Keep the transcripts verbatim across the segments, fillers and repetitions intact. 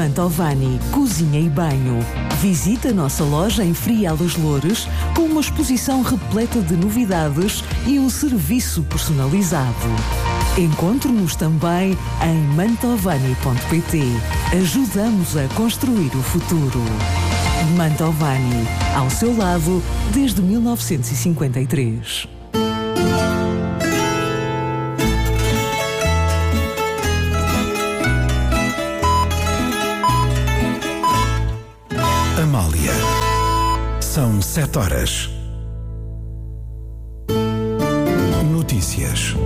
Mantovani Cozinha e Banho. Visita a nossa loja em Frial dos Loures com uma exposição repleta de novidades e um serviço personalizado. Encontre-nos também em mantovani ponto pt. Ajudamos a construir o futuro. Mantovani, ao seu lado desde mil novecentos e cinquenta e três. Amália. São sete horas. Notícias.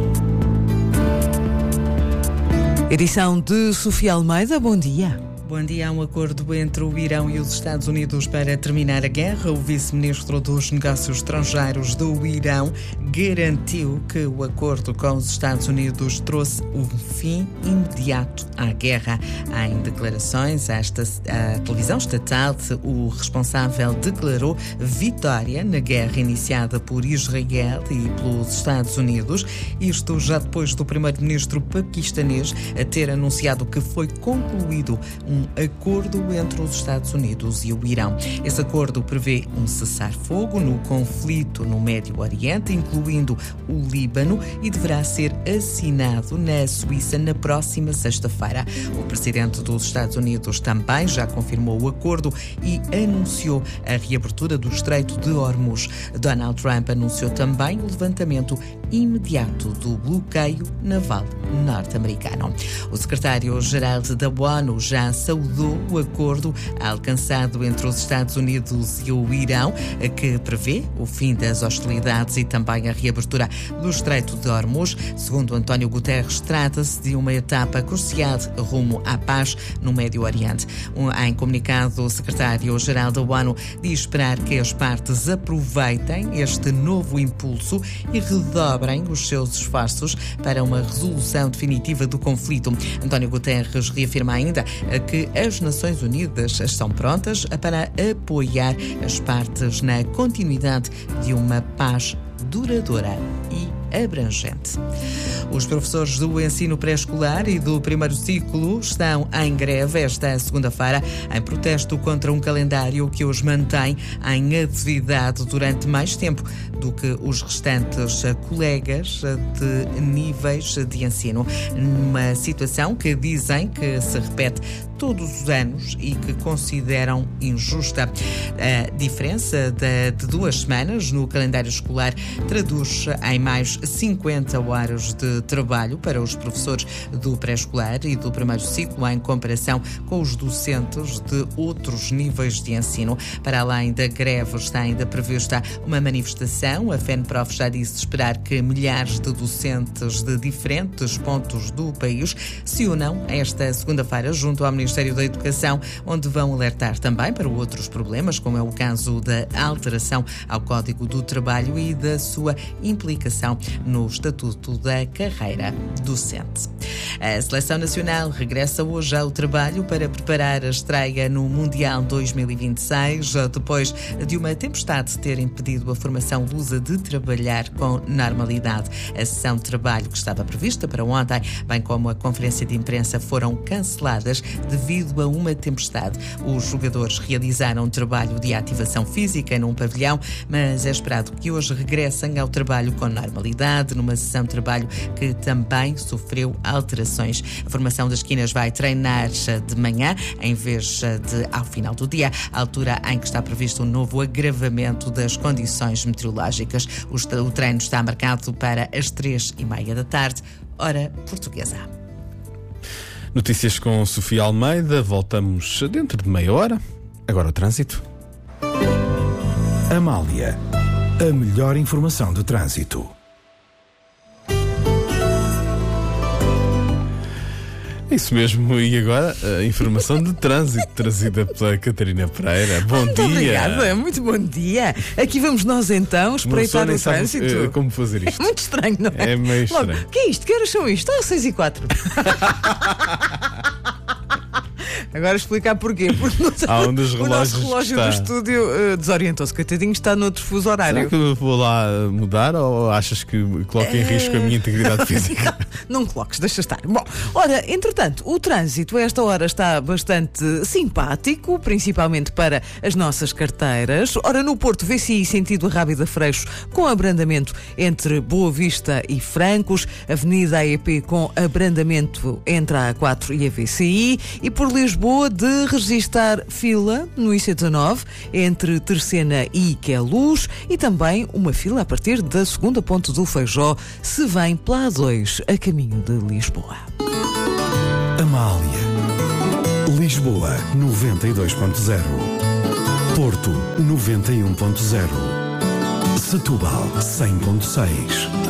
Edição de Sofia Almeida, bom dia. Bom dia. Há um acordo entre o Irão e os Estados Unidos para terminar a guerra. O vice-ministro dos Negócios Estrangeiros do Irão garantiu que o acordo com os Estados Unidos trouxe um fim imediato à guerra. Em declarações à, esta, à televisão estatal, o responsável declarou vitória na guerra iniciada por Israel e pelos Estados Unidos. Isto já depois do primeiro-ministro paquistanês a ter anunciado que foi concluído um um acordo entre os Estados Unidos e o Irão. Esse acordo prevê um cessar-fogo no conflito no Médio Oriente, incluindo o Líbano, e deverá ser assinado na Suíça na próxima sexta-feira. O presidente dos Estados Unidos também já confirmou o acordo e anunciou a reabertura do Estreito de Hormuz. Donald Trump anunciou também o levantamento imediato do bloqueio naval norte-americano. O secretário-geral da ONU já saudou o acordo alcançado entre os Estados Unidos e o Irão, que prevê o fim das hostilidades e também a reabertura do Estreito de Hormuz. Segundo António Guterres, trata-se de uma etapa crucial rumo à paz no Médio Oriente. Em comunicado, o secretário-geral da ONU diz esperar que as partes aproveitem este novo impulso e redobrem os seus esforços para uma resolução definitiva do conflito. António Guterres reafirma ainda que as Nações Unidas estão prontas para apoiar as partes na continuidade de uma paz duradoura e abrangente. Os professores do ensino pré-escolar e do primeiro ciclo estão em greve esta segunda-feira em protesto contra um calendário que os mantém em atividade durante mais tempo do que os restantes colegas de níveis de ensino. Numa situação que dizem que se repete todos os anos e que consideram injusta. A diferença de, de duas semanas no calendário escolar traduz em mais cinquenta horas de trabalho para os professores do pré-escolar e do primeiro ciclo em comparação com os docentes de outros níveis de ensino. Para além da greve, está ainda prevista uma manifestação. A FENPROF já disse esperar que milhares de docentes de diferentes pontos do país se unam esta segunda-feira junto ao Ministério da Educação, onde vão alertar também para outros problemas, como é o caso da alteração ao Código do Trabalho e da sua implicação no Estatuto da Carreira Docente. A Seleção Nacional regressa hoje ao trabalho para preparar a estreia no Mundial dois mil e vinte e seis, depois de uma tempestade ter impedido a formação lusa de trabalhar com normalidade. A sessão de trabalho que estava prevista para ontem, bem como a conferência de imprensa, foram canceladas devido a uma tempestade. Os jogadores realizaram um trabalho de ativação física num pavilhão, mas é esperado que hoje regressem ao trabalho com normalidade, numa sessão de trabalho que também sofreu alterações. A formação das esquinas vai treinar de manhã, em vez de ao final do dia, a altura em que está previsto um novo agravamento das condições meteorológicas. O treino está marcado para as três e meia da tarde, hora portuguesa. Notícias com Sofia Almeida. Voltamos dentro de meia hora. Agora o trânsito. Amália, a melhor informação do trânsito. Isso mesmo, e agora a informação de trânsito trazida pela Catarina Pereira. Bom muito dia. Obrigada, muito bom dia. Aqui vamos nós então espreitar o sabe, trânsito. uh, como fazer isto? É muito estranho, não é? É meio Logo, estranho. que é isto? Que horas são isto? Ah, seis e quatro. Agora explicar porquê. Porque no, Há um dos o nosso relógios relógio que do está- estúdio uh, desorientou-se. Coitadinho, está noutro fuso horário. Será que eu vou lá mudar ou achas que coloca em risco a minha integridade física? Não coloques, deixa estar. Bom, ora, entretanto, o trânsito a esta hora está bastante simpático, principalmente para as nossas carteiras. Ora, no Porto, V C I sentido Rábida Freixo, com abrandamento entre Boa Vista e Francos, Avenida A E P com abrandamento entre a A quatro e a V C I, e por Lisboa de registar fila no I C dezanove entre Terceira e Queluz, e também uma fila a partir da segunda ponte do Feijó, se vem pela A dois a caminho de Lisboa. Amália. Lisboa noventa e dois ponto zero. Porto noventa e um ponto zero. Setúbal cem ponto seis.